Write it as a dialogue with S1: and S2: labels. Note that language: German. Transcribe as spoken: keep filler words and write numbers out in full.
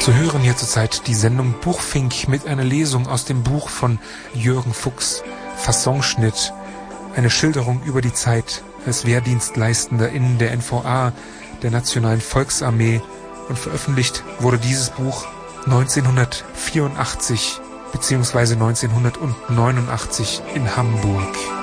S1: Zu hören hier zurzeit die Sendung Buchfink mit einer Lesung aus dem Buch von Jürgen Fuchs, Fassonschnitt, eine Schilderung über die Zeit als Wehrdienstleistender in der N V A, der Nationalen Volksarmee, und veröffentlicht wurde dieses Buch neunzehnhundertvierundachtzig bzw. neunzehnhundertneunundachtzig in Hamburg.